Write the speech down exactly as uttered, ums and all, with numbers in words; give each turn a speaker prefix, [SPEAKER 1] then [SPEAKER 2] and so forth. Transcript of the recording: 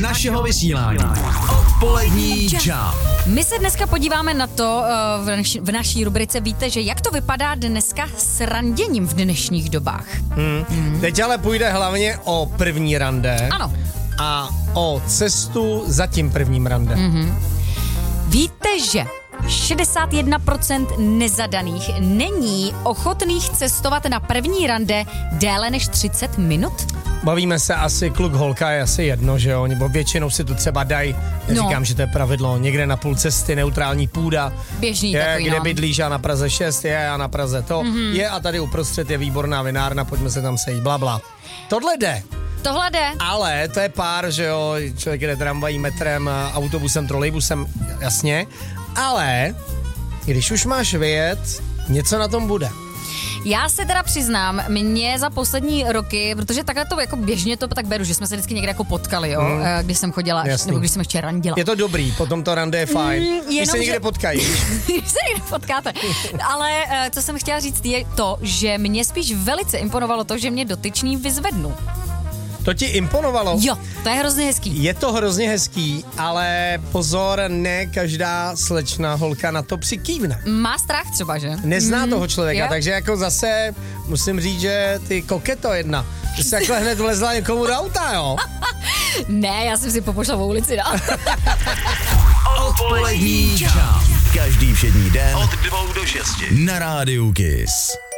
[SPEAKER 1] našeho vysílání. Odpolední čau.
[SPEAKER 2] My se dneska podíváme na to, v, naši, v naší rubrice víte, že jak to vypadá dneska s randěním v dnešních dobách.
[SPEAKER 3] Hmm. Hmm. Teď ale půjde hlavně o první rande.
[SPEAKER 2] Ano.
[SPEAKER 3] A o cestu za tím prvním rande.
[SPEAKER 2] Mm-hmm. Víte, že šedesát jedna procent nezadaných není ochotných cestovat na první rande déle než třicet minut?
[SPEAKER 3] Bavíme se asi, kluk, holka je asi jedno, že jo, nebo většinou si to třeba dají, neříkám, no. že to je pravidlo, někde na půl cesty, neutrální půda.
[SPEAKER 2] Běžný
[SPEAKER 3] je,
[SPEAKER 2] takový,
[SPEAKER 3] kde
[SPEAKER 2] no.
[SPEAKER 3] bydlíš a na Praze šest je a na Praze to mm-hmm. je a tady uprostřed je výborná vinárna, pojďme se tam sejít, blabla. Tohle jde.
[SPEAKER 2] Tohle jde.
[SPEAKER 3] Ale to je pár, že jo, člověk jde tramvají, metrem, autobusem, trolejbusem, jasně, ale když už máš vyjet, něco na tom bude.
[SPEAKER 2] Já se teda přiznám, mě za poslední roky, protože takhle to jako běžně to tak beru, že jsme se vždycky někde jako potkali, jo, mm. když jsem chodila, Jasný. nebo když jsem ještě randila.
[SPEAKER 3] Je to dobrý, potom to rande je fajn, mm, když se někde že... potkají.
[SPEAKER 2] Když se někde potkáte. Ale co jsem chtěla říct je to, že mě spíš velice imponovalo to, že mě dotyčný vyzvednu.
[SPEAKER 3] To ti imponovalo?
[SPEAKER 2] Jo, to je hrozně hezký.
[SPEAKER 3] Je to hrozně hezký, ale pozor, ne každá slečna holka na to přikývne.
[SPEAKER 2] Má strach třeba, že?
[SPEAKER 3] Nezná mm, toho člověka,
[SPEAKER 2] jo? Takže
[SPEAKER 3] jako zase musím říct, že ty koketo jedna, ty jsi takhle hned vlezla někomu do auta, jo?
[SPEAKER 2] Ne, já jsem si popošla v ulici, no.
[SPEAKER 1] Odpolední čau. Každý všední den od dvou do šesti na rádiu Kiss.